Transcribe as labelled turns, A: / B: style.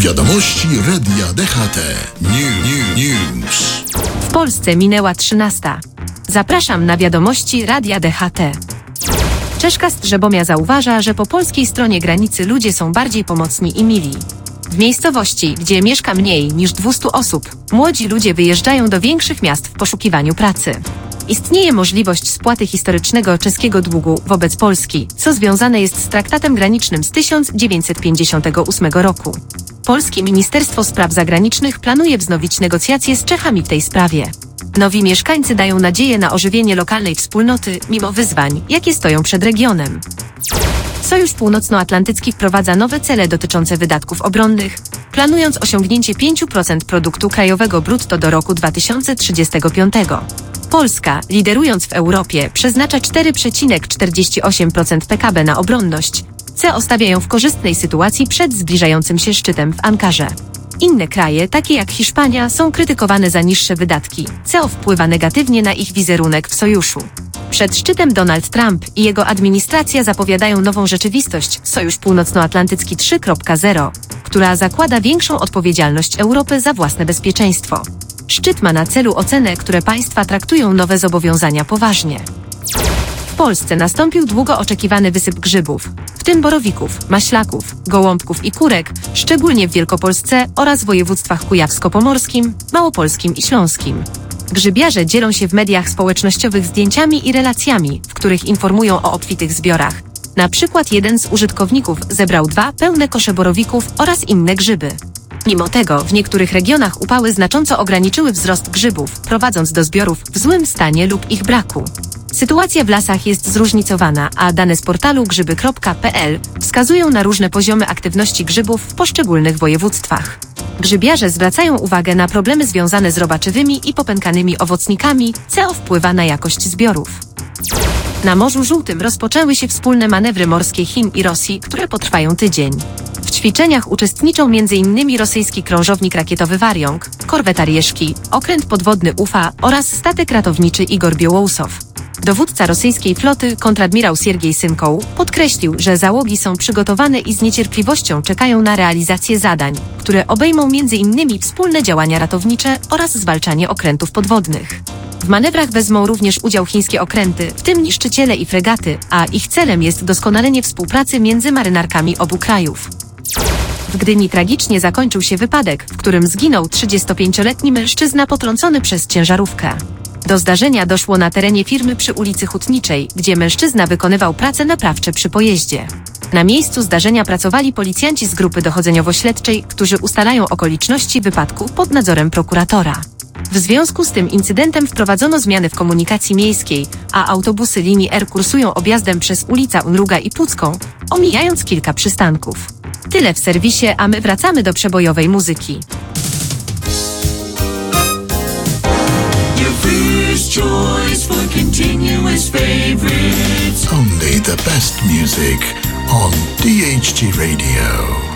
A: Wiadomości Radia DHT. News.
B: W Polsce minęła 13. Zapraszam na wiadomości Radia DHT. Czeszka Strzebomia zauważa, że po polskiej stronie granicy ludzie są bardziej pomocni i mili. W miejscowości, gdzie mieszka mniej niż 200 osób, młodzi ludzie wyjeżdżają do większych miast w poszukiwaniu pracy. Istnieje możliwość spłaty historycznego czeskiego długu wobec Polski, co związane jest z traktatem granicznym z 1958 roku. Polskie Ministerstwo Spraw Zagranicznych planuje wznowić negocjacje z Czechami w tej sprawie. Nowi mieszkańcy dają nadzieję na ożywienie lokalnej wspólnoty mimo wyzwań, jakie stoją przed regionem. Sojusz Północnoatlantycki wprowadza nowe cele dotyczące wydatków obronnych, planując osiągnięcie 5% produktu krajowego brutto do roku 2035. Polska, liderując w Europie, przeznacza 4,48% PKB na obronność, co stawia ją w korzystnej sytuacji przed zbliżającym się szczytem w Ankarze. Inne kraje, takie jak Hiszpania, są krytykowane za niższe wydatki, co wpływa negatywnie na ich wizerunek w sojuszu. Przed szczytem Donald Trump i jego administracja zapowiadają nową rzeczywistość Sojusz Północnoatlantycki 3.0, która zakłada większą odpowiedzialność Europy za własne bezpieczeństwo. Szczyt ma na celu ocenę, które państwa traktują nowe zobowiązania poważnie. W Polsce nastąpił długo oczekiwany wysyp grzybów, w tym borowików, maślaków, gołąbków i kurek, szczególnie w Wielkopolsce oraz województwach kujawsko-pomorskim, małopolskim i śląskim. Grzybiarze dzielą się w mediach społecznościowych zdjęciami i relacjami, w których informują o obfitych zbiorach. Na przykład jeden z użytkowników zebrał 2 pełne kosze borowików oraz inne grzyby. Mimo tego w niektórych regionach upały znacząco ograniczyły wzrost grzybów, prowadząc do zbiorów w złym stanie lub ich braku. Sytuacja w lasach jest zróżnicowana, a dane z portalu grzyby.pl wskazują na różne poziomy aktywności grzybów w poszczególnych województwach. Grzybiarze zwracają uwagę na problemy związane z robaczywymi i popękanymi owocnikami, co wpływa na jakość zbiorów. Na Morzu Żółtym rozpoczęły się wspólne manewry morskie Chin i Rosji, które potrwają tydzień. W ćwiczeniach uczestniczą m.in. rosyjski krążownik rakietowy Wariąg, korweta Rieszki, okręt podwodny Ufa oraz statek ratowniczy Igor Biełousov. Dowódca rosyjskiej floty, kontradmirał Siergiej Synkoł, podkreślił, że załogi są przygotowane i z niecierpliwością czekają na realizację zadań, które obejmą m.in. wspólne działania ratownicze oraz zwalczanie okrętów podwodnych. W manewrach wezmą również udział chińskie okręty, w tym niszczyciele i fregaty, a ich celem jest doskonalenie współpracy między marynarkami obu krajów. W Gdyni tragicznie zakończył się wypadek, w którym zginął 35-letni mężczyzna potrącony przez ciężarówkę. Do zdarzenia doszło na terenie firmy przy ulicy Hutniczej, gdzie mężczyzna wykonywał prace naprawcze przy pojeździe. Na miejscu zdarzenia pracowali policjanci z grupy dochodzeniowo-śledczej, którzy ustalają okoliczności wypadku pod nadzorem prokuratora. W związku z tym incydentem wprowadzono zmiany w komunikacji miejskiej, a autobusy linii R kursują objazdem przez ulicę Unruga i Pucką, omijając kilka przystanków. Tyle w serwisie, a my wracamy do przebojowej muzyki.
C: Choice for continuous favorites.
A: Only the best music on DHT Radio.